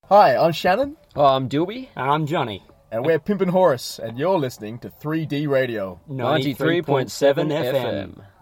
Hi, I'm Shannon. I'm Dilby. And I'm Johnny. And we're Pimpin' Horace, and you're listening to 3D Radio. 93.7 FM.